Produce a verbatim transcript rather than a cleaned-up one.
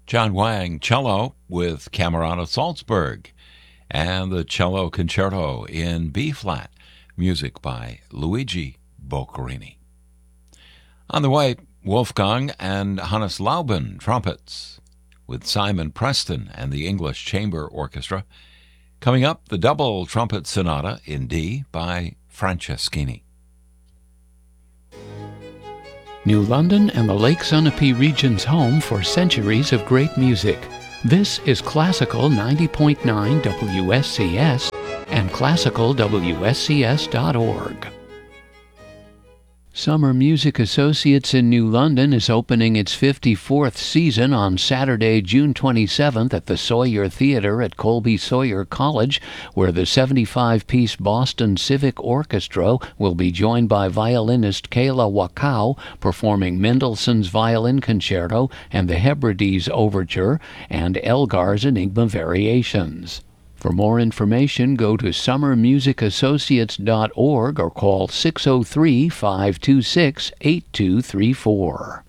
John Wang cello with Camerata Salzburg, and the Cello Concerto in B-flat, music by Luigi Boccherini. On the way, Wolfgang and Hannes Lauben, trumpets, with Simon Preston and the English Chamber Orchestra. Coming up, the double trumpet sonata in D by Franceschini. New London and the Lake Sunapee region's home for centuries of great music. This is Classical ninety point nine W S C S and classical W S C S dot org. Summer Music Associates in New London is opening its fifty-fourth season on Saturday, June twenty-seventh at the Sawyer Theater at Colby Sawyer College, where the seventy-five piece Boston Civic Orchestra will be joined by violinist Kayla Wakao performing Mendelssohn's Violin Concerto and the Hebrides Overture and Elgar's Enigma Variations. For more information, go to summer music associates dot org or call six oh three, five two six, eight two three four.